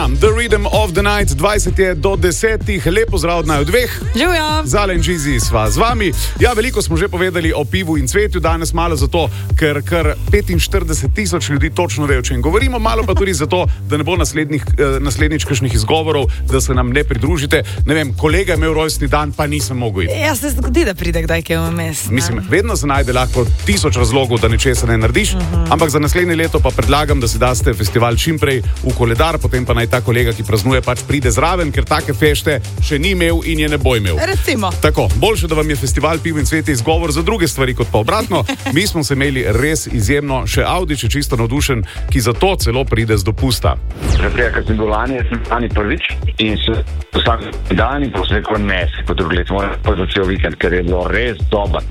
Ja, The Rhythm of the Night, 20 je do 10. Lepo zdrav od naju dveh. Živjo. Zala in Gizi sva z vami. Ja, veliko smo že povedali o pivu in cvetju, danes malo zato, ker kar 45,000 ljudi točno ve, o čem govorimo, malo pa tudi zato, da ne bo naslednjič kakšnih izgovorov, da se nam ne pridružite. Ne vem, kolega je imel rojstni dan, pa nisem mogel iti. Ja, se zgodi, da pride kdaj kaj vmes. Mislim, vedno se najde lahko 1000 razlogov, da nečesa ne narediš, ampak za naslednje leto pa predlagam, da si daste festival čim prej v koledar, potem pa naj ta kolega, ki praznuje, pač pride zraven, ker take fešte še ni imel in je ne bo imel. Recimo. Tako, boljše, da vam je festival piv in cvetje izgovor za druge stvari, kot pa obratno. Mi smo se imeli res izjemno, še Audič je čisto navdušen, ki zato celo pride z dopusta. Prej, ker sem bil lani prvič in se vsak dan in posrekel ne, kot drugi let, moram pa za cel vikend, ker je bilo res dobro.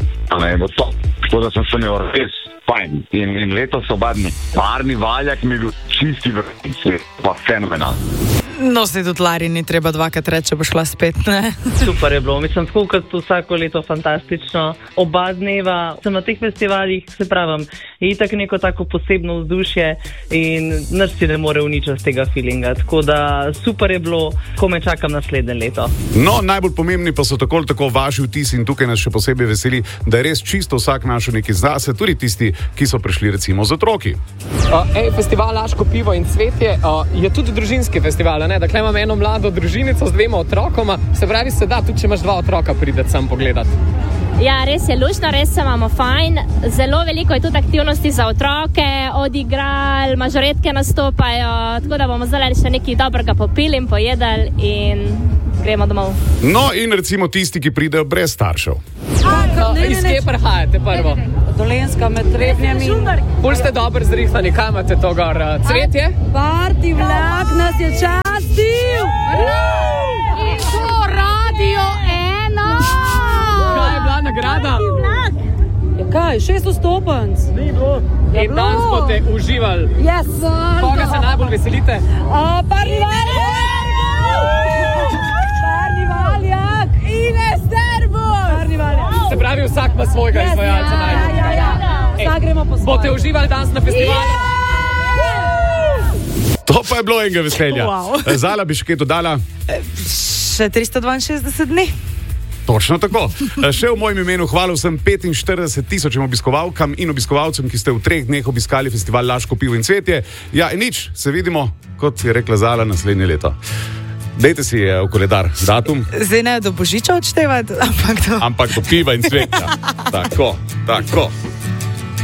Tako da sem se imel res fajn. In letos oba dni. Parni valjak mi je bil čisti vrhunski, pa fenomenalno. No, se tudi Lari ni treba dvakrat reči, bo šla spet, ne? Super je bilo, mislim, tako kot vsako leto fantastično. Oba dneva sem na teh festivalih, se pravim, je itak neko tako posebno vzdušje in nič si ne more uničiti z tega feelinga. Tako da super je bilo, ko me čakam naslednje leto. No, najbolj pomembni pa so tako vaši vtisi in tukaj nas še posebej veseli, da je res čisto vsak našel nekaj zase, tudi tisti, ki so prišli recimo z otroki. Festival Laško pivo in cvetje je tudi družinski festival, ne? Dakle imam eno mlado družinico z 2 otrokoma, se pravi se da, tudi če imaš 2 otroka, prideti sam pogledat. Ja, res je luštno, res se imamo fajn. Zelo veliko je tudi aktivnosti za otroke, odigral, mažoretke nastopajo, tako da bomo zdaj še nekaj dobrega popili in pojedali in gremo domov. No in recimo tisti, ki pridejo brez staršev. Iz kje prihajate prvo? Dolenska med Trebnjami. Bolj ste dobro zrihtani, kaj imate to gor? Cvetje? Parti vlak nas je častil! In to Radio 1! Kaj je bila nagrada? Ja kaj, 600 stopenc? In danes boste uživali. Yes! Koga se najbolj veselite? Parni valjak! Ines Terbus! Parni valjak! Se pravi, vsak ima svojega izvajalca najbolj. Vsak gremo po svoje. Boste uživali danes na festivalu? To pa je bilo enega veselja. Wow. Zala bi še kaj dodala? Še 362 dni. Točno tako. Še v mojem imenu hvala vsem 45,000 obiskovalkam in obiskovalcem, ki ste v 3 dneh obiskali festival Laško pivo in cvetje. Ja, in nič, se vidimo, kot je rekla Zala, naslednje leto. Dejte si v koledar datum. Zdaj ne do Božiča odštevati, ampak do piva in cvetja. Tako.